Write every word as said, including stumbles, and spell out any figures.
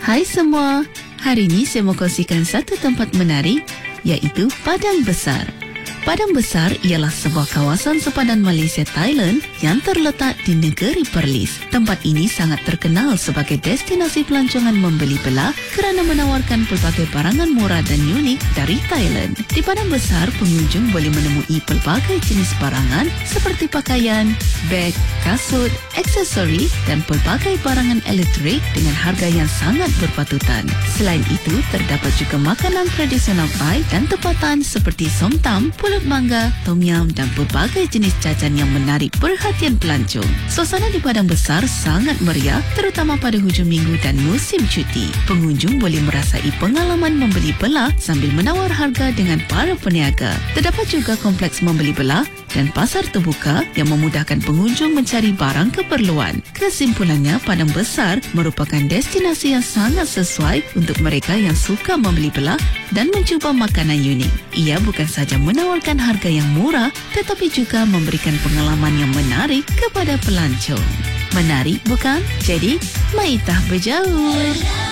Hai semua, hari ini saya mau kongsikan satu tempat menarik, iaitu Padang Besar. Padang Besar ialah sebuah kawasan sepadan Malaysia Thailand yang terletak di negeri Perlis. Tempat ini sangat terkenal sebagai destinasi pelancongan membeli belah kerana menawarkan pelbagai barangan murah dan unik dari Thailand. Di Padang Besar, pengunjung boleh menemui pelbagai jenis barangan seperti pakaian, beg, kasut, aksesori dan pelbagai barangan elektrik dengan harga yang sangat berpatutan. Selain itu, terdapat juga makanan tradisional Thai dan tempatan seperti somtam, pulut mangga, tom yum dan pelbagai jenis jajan yang menarik perhatian pelancong. Suasana di Padang Besar sangat meriah, terutama pada hujung minggu dan musim cuti. Pengunjung boleh merasai pengalaman membeli belah sambil menawar harga dengan para peniaga. Terdapat juga kompleks membeli belah dan pasar terbuka yang memudahkan pengunjung mencari barang keperluan. Kesimpulannya, Padang Besar merupakan destinasi yang sangat sesuai untuk mereka yang suka membeli belah dan mencuba makanan unik. Ia bukan sahaja menawarkan harga yang murah, tetapi juga memberikan pengalaman yang menarik kepada pelancong. Menarik bukan? Jadi, maitah berjauh.